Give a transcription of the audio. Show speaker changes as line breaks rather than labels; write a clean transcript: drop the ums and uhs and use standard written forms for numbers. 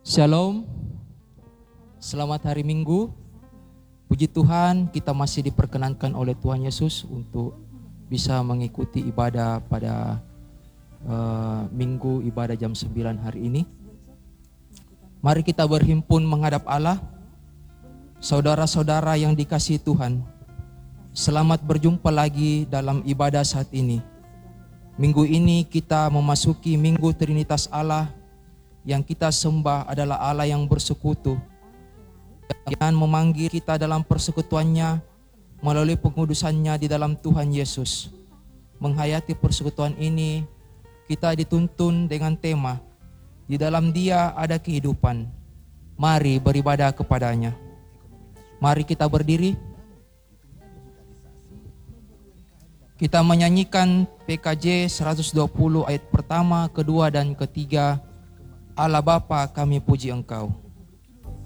Shalom, selamat hari Minggu. Puji Tuhan, kita masih diperkenankan oleh Tuhan Yesus untuk bisa mengikuti ibadah pada Minggu ibadah jam 9 hari ini. Mari kita berhimpun menghadap Allah. Saudara-saudara yang dikasihi Tuhan, selamat berjumpa lagi dalam ibadah saat ini. Minggu ini kita memasuki Minggu Trinitas Allah. Yang kita sembah adalah Allah yang bersekutu, yang memanggil kita dalam persekutuannya melalui pengudusannya di dalam Tuhan Yesus. Menghayati persekutuan ini, kita dituntun dengan tema, di dalam Dia ada kehidupan. Mari beribadah kepadanya. Mari kita berdiri. Kita menyanyikan PKJ 120 ayat pertama, kedua, dan ketiga. Allah Bapa, kami puji Engkau.